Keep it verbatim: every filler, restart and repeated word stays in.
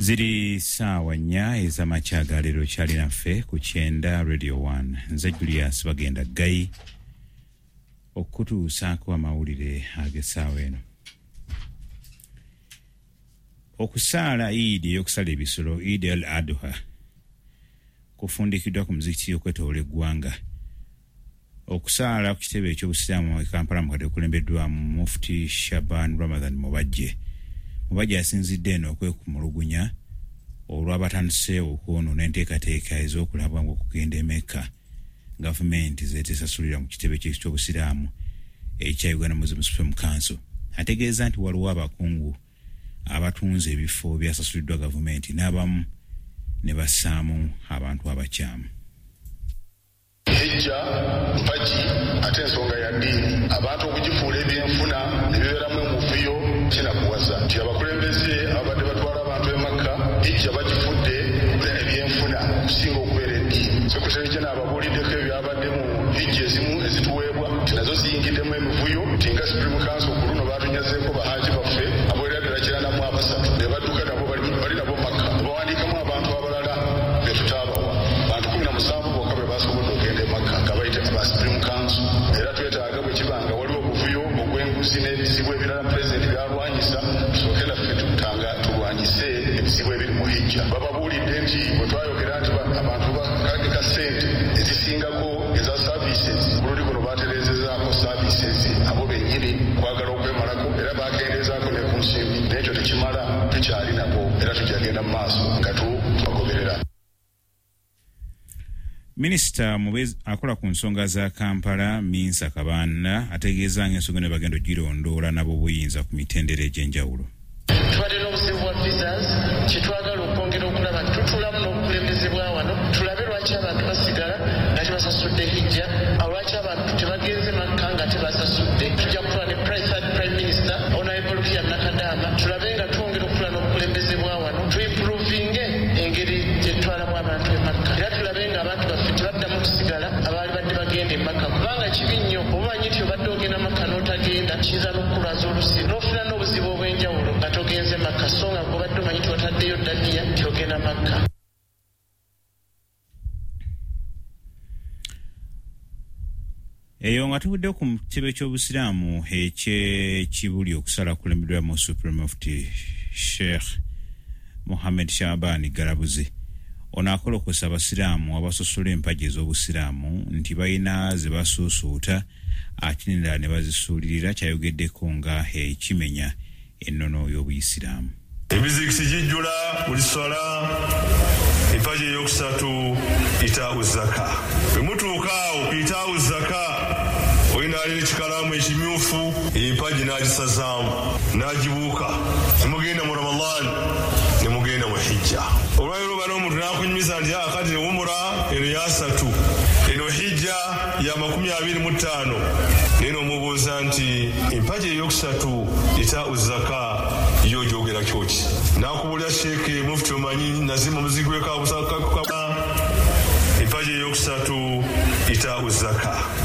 Ziri sawa nnya ez'amakya leero kyali naffe ku Kyenda Radio one. Nze Julius bagenda Gayi okutuusaako amawulire ag'essaawa eno. Okusaala Eid y'okusala ebisolo Eid al-Adha kufundikiddwa ku muzikiti okwetoola eggwanga. Okusaala ku kitebe eky'obusiraamu e Kampala mu kadde okulembeddwamu Mufti Shaban Ramadan Mubajje. Mubajje asinzidde eno okwekumulugunya olw'abatandise okwonoona enteekateeka ez'okulaba ng'okugenda e Mecca gavumenti zeetesasulira mu kitebe ky'obusiraamu ekya Uganda Muslim Supreme Council. Ategeeza nti waliwo abakungu abatunze ebifo byasasuliddwa gavumenti n'abamu ne bassaamu abantu abakyamu. Hijja mpaji ate ensonga ya ddiini abantu okugifuula ebyenfuna ebibeeramu omuvuyo kinakuwaza nti abakulembeze abadde batwala abantu e Makka hijja bagifudde ebyenfuna okusinga okubeera eddiini. Sekretary General ababuuliddeko ebyabadde mu hijja ezimu ezituweebwa nti nazo ziyingiddemu emivuyo nti nga Supreme Council ku luno baatunyazeeko bahaaji baffe aboolera ddala kiranamu abasatu ne badduka nabo bali nabo Makka bawandiikamu abantu abalala be tutaabawa bantu kumi na musanvu bokka be baasobodde okugenda e Makka nga bayite aba Supreme Council. Era twetaaga bwe kibanga waliwo obuvuyo obw'enguzi n'ebizibu ebirala Pulezidenti byalwanyisa tusooke naffe tutanga tulwanyise ebizibu ebiri mu hijja. Bababuulidde nti bwe twayogera nti abantu bakageka ssente ezisingako eza services ku luli kuno baatereezezaako services abo bennyini kwagala okwemalako era baakendeezaako ne ku nsimbi n'ekyo tekimala tukyali nabo era tukyagenda mu maaso nga tubagoberera. Minisita Mubezi akola ku nsonga za Kampala Minsa Kabanda ategeeza ng'ensonga ne bagenda ogirondoola nabo buyinza ku mitendera egy'enjawulo. Tubadde n'obuzibu bwa visas kyetwagala okwongera okulaba tutulamu n'obukulembeze bwa wano tulabe lwaki abantu basigala nga tebasasudde hijja lwaki abantu tebagenze Makka nga tebasasudde. Tujja kukola ne Prime Minister Honorable Kia Nakadama tulabe nga twongera okukola n'obukulembeze bwa wano tuimprovinge engeri gye tutwalamu abantu e Makka era tulabe nga abantu baffe tebaddamu kusigala abaali badde bagenda e Makka kubanga kibi nnyo obumanyi nti obadde ogenda Makka n'otagenda kiyinza n'okukulwaza olusi n'ofuna n'obuzibu obw'enjawulo nga togenze Makka so nga obadde omanyi nti wataddeyo ddaliya nti ogenda Makka. Eyo nga tubudde ku kitebe ky'obusiraamu eky'ekibuli okusala kulembeddwa mu Supreme Mufti Sheikh Mohammed Shabani Garabuzi. Ono akolokosa abasiraamu abasosola empagi ez'obusiraamu nti balina ze basuusuuta ate n'endala ne bazisuulirira kyayogeddeko nga ekimenya ennono y'obuyisiraamu. Emizikisi gijjula buli swala empagi ey'okusatu itaawu zaka. Bwe mutuuka awo ku itaawu zaka olina alina ekikalamu ekimyufu empagi n'agisazaamu n'agibuuka nemugenda mu Ramadan nemugenda mu hijja. Olwaliro bano omuntu n'akunyumiza nti akati ewumula eno yasatu eno hijja ya makumi abiri mu ttaano neno omubuuza nti empagi ey'okusatu itaawu zaka yo gyogera kyoki n'akubulira Sheikh Mufti omanyi nazima muzigo weka busaka empagi ey'okusatu itaawu zaka.